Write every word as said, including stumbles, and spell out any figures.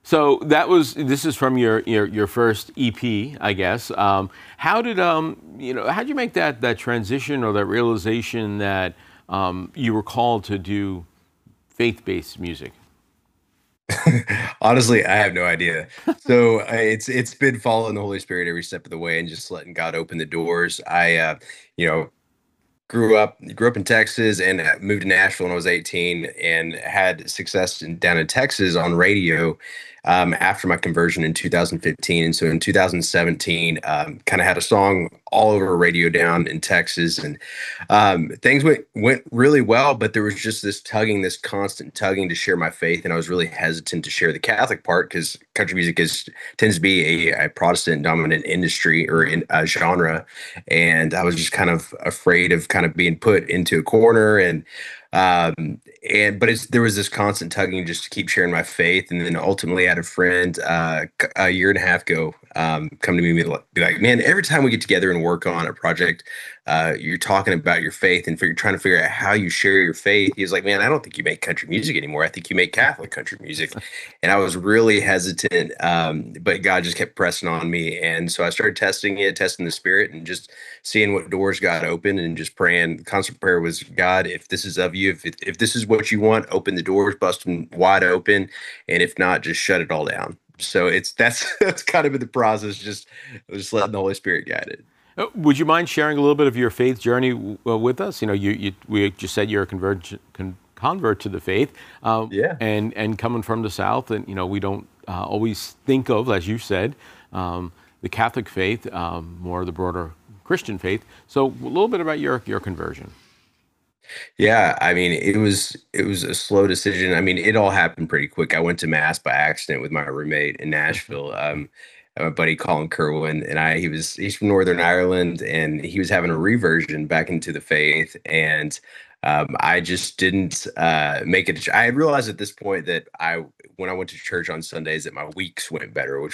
So that was this is from your your, your first E P, I guess. Um, how did um you know how did you make that that transition or that realization that um, you were called to do faith-based music? Honestly, I have no idea. So uh, it's it's been following the Holy Spirit every step of the way and just letting God open the doors. I, uh, you know, grew up grew up in Texas and uh, moved to Nashville when I was eighteen and had success in, down in Texas on radio um, after my conversion in two thousand fifteen. And so in two thousand seventeen, um, kind of had a song all over radio down in Texas, and um, things went went really well. But there was just this tugging, this constant tugging to share my faith, and I was really hesitant to share the Catholic part because country music is tends to be a, a Protestant dominant industry or in a genre, and I was just kind of afraid of kind of being put into a corner and um and but it's there was this constant tugging just to keep sharing my faith. And then ultimately I had a friend uh c- a year and a half ago um come to me and be like, be like, man, every time we get together and work on a project, uh you're talking about your faith and figure, trying to figure out how you share your faith. He was like, man, I don't think you make country music anymore, I think you make Catholic country music. And I was really hesitant, um, but God just kept pressing on me. And so I started testing it, testing the spirit, and just seeing what doors got open and just praying. The constant prayer was, God, if this is of you, if, it, if this is what you want, open the doors, bust them wide open. And if not, just shut it all down. So it's that's that's kind of been the process, just just letting the Holy Spirit guide it. Uh, Would you mind sharing a little bit of your faith journey w- uh, with us? You know, you, you we just said you're a convert con, convert to the faith, uh, Yeah. and and coming from the South, and you know we don't uh, always think of, as you said, um, the Catholic faith, um, more the broader Christian faith. So a little bit about your your conversion. Yeah, I mean, it was it was a slow decision. I mean, it all happened pretty quick. I went to mass by accident with my roommate in Nashville. Um, my buddy Colin Kerwin and I. He was he's from Northern Ireland, and he was having a reversion back into the faith. And um, I just didn't uh, make it. I had realized at this point that I, when I went to church on Sundays, that my weeks went better, which